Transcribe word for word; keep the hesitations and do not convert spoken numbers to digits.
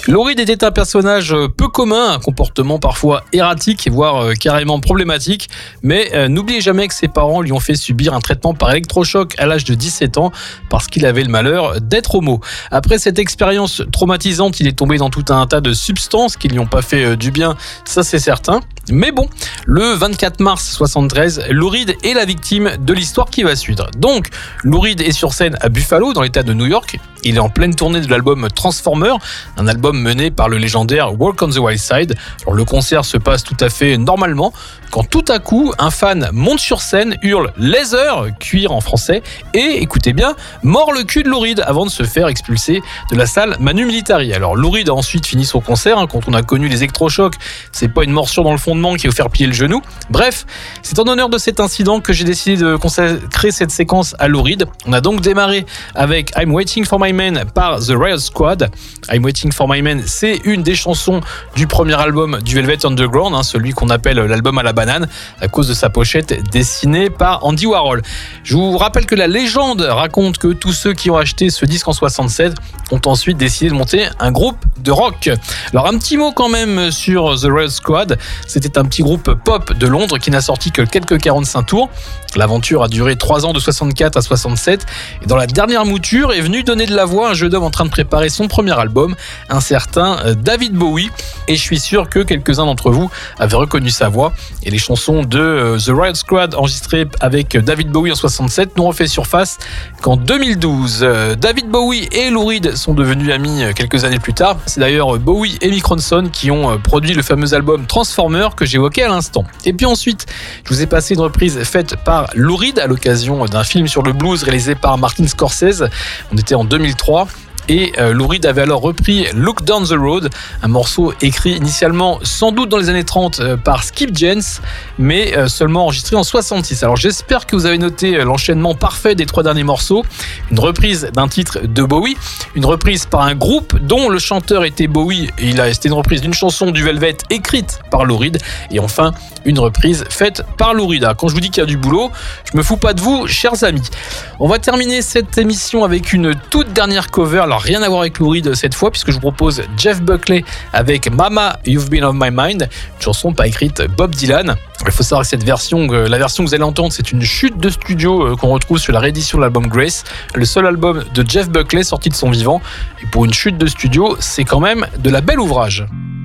Lou Reed était un personnage peu commun, un comportement parfois erratique, voire euh, carrément problématique, mais euh, n'oubliez jamais que ses parents lui ont fait subir un traitement par électrochoc à l'âge de dix-sept ans parce qu'il avait le malheur d'être homo. Après cette expérience traumatisante, il est tombé dans tout un tas de substances qui ne lui ont pas fait euh, du bien, ça c'est certain. Mais bon, le vingt-quatre mars soixante-treize, Lou Reed est la victime de l'histoire qui va suivre. Donc, Lou Reed est sur scène à Buffalo, dans l'état de New York. Il est en pleine tournée de l'album Transformer, un album mené par le légendaire Walk on the Wild Side. Alors, le concert se passe tout à fait normalement, quand tout à coup, un fan monte sur scène, hurle « Laser », cuir en français, et, écoutez bien, mord le cul de Lou Reed avant de se faire expulser de la salle Manu Militari. Alors, Lou Reed a ensuite fini son concert. Hein, quand on a connu les électrochocs, c'est pas une morsure dans le fondement qui va vous faire plier le genou. Bref, c'est en honneur de cet incident que j'ai décidé de consacrer cette séquence à Lou Reed. On a donc démarré avec I'm Waiting for My Man par The Riot Squad. I'm Waiting for My Man, c'est une des chansons du premier album du Velvet Underground, hein, celui qu'on appelle l'album à la banane, à cause de sa pochette dessinée par Andy Warhol. Je vous rappelle que la légende raconte que tous ceux qui ont acheté ce disque en soixante-sept ont ensuite décidé de monter un groupe de rock. Alors un petit mot quand même sur The Riot Squad. C'était un petit groupe pop de Londres qui n'a sorti que quelques quarante-cinq tours. L'aventure a duré trois ans, de soixante-quatre à soixante-sept, et dans la dernière mouture est venu donner de la voix à un jeune homme en train de préparer son premier album, un certain David Bowie, et je suis sûr que quelques-uns d'entre vous avaient reconnu sa voix, et les chansons de The Riot Squad enregistrées avec David Bowie en soixante-sept n'ont refait surface qu'en deux mille douze. David Bowie et Lou Reed sont devenus amis quelques années plus tard. C'est d'ailleurs Bowie et Mick Ronson qui ont produit le fameux album Transformer que j'évoquais à l'instant. Et puis ensuite, je vous ai passé une reprise faite par Lou Reed à l'occasion d'un film sur le blues réalisé par Martin Scorsese. On était en deux mille trois. Et euh, Lou Reed avait alors repris Look Down the Road, un morceau écrit initialement sans doute dans les années trente euh, par Skip Jens, mais euh, seulement enregistré en soixante-six. Alors j'espère que vous avez noté euh, l'enchaînement parfait des trois derniers morceaux. Une reprise d'un titre de Bowie, une reprise par un groupe dont le chanteur était Bowie, et il a, c'était une reprise d'une chanson du Velvet écrite par Lou Reed, et enfin une reprise faite par Lou Reed. Quand je vous dis qu'il y a du boulot, je me fous pas de vous, chers amis. On va terminer cette émission avec une toute dernière cover. Alors rien à voir avec Lou Reed cette fois, puisque je vous propose Jeff Buckley avec Mama You've Been on My Mind, une chanson pas écrite Bob Dylan. Il faut savoir que cette version, la version que vous allez entendre, c'est une chute de studio qu'on retrouve sur la réédition de l'album Grace, le seul album de Jeff Buckley sorti de son vivant. Et pour une chute de studio, c'est quand même de la belle ouvrage.